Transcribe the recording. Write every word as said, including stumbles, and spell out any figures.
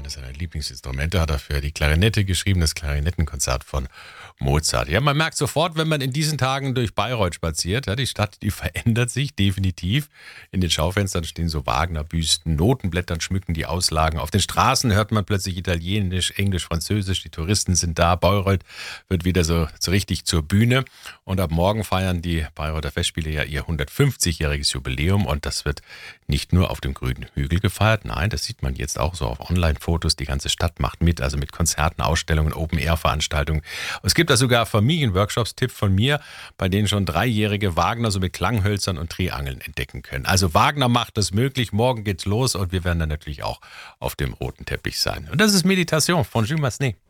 eines seiner Lieblingsinstrumente hat er für die Klarinette geschrieben, das Klarinettenkonzert von Mozart. Ja, man merkt sofort, wenn man in diesen Tagen durch Bayreuth spaziert, ja, die Stadt, die verändert sich definitiv. In den Schaufenstern stehen so Wagner-Büsten, Notenblättern schmücken die Auslagen. Auf den Straßen hört man plötzlich Italienisch, Englisch, Französisch. Die Touristen sind da. Bayreuth wird wieder so, so richtig zur Bühne. Und ab morgen feiern die Bayreuther Festspiele ja ihr hundertfünfzigjähriges Jubiläum. Und das wird nicht nur auf dem grünen Hügel gefeiert. Nein, das sieht man jetzt auch so auf Online-Fotos. Die ganze Stadt macht mit, also mit Konzerten, Ausstellungen, Open-Air-Veranstaltungen. Es gibt da sogar Familienworkshops, Tipp von mir, bei denen schon Dreijährige Wagner so mit Klanghölzern und Triangeln entdecken können. Also Wagner macht das möglich. Morgen geht's los und wir werden dann natürlich auch auf dem roten Teppich sein. Und das ist Meditation von Jules Massenet.